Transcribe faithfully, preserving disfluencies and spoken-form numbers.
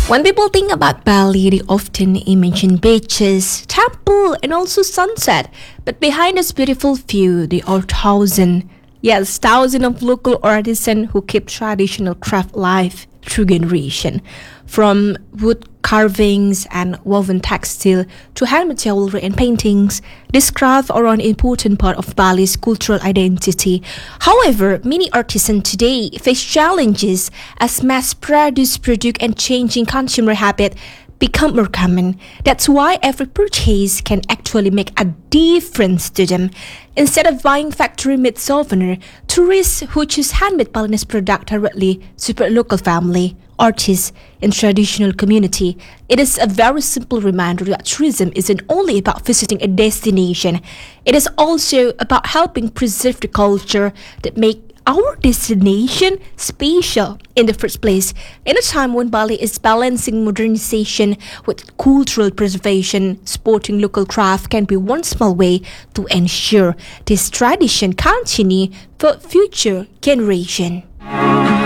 When people think about Bali, they often imagine beaches, temple, and also sunset. But behind this beautiful view, there are thousands, yes, thousands of local artisans who keep traditional craft alive through generation. From wood carvings and woven textile to handmade jewelry and paintings, these crafts are an important part of Bali's cultural identity. However, many artisans today face challenges as mass-produced product and changing consumer habit become more common. That's why every purchase can actually make a difference to them. Instead of buying factory-made souvenir, tourists who choose handmade Balinese product directly support local family, artists, and traditional community. It is a very simple reminder that tourism isn't only about visiting a destination. It is also about helping preserve the culture that make our destination special in the first place. In a time when Bali is balancing modernization with cultural preservation, supporting local craft can be one small way to ensure this tradition continue for future generation.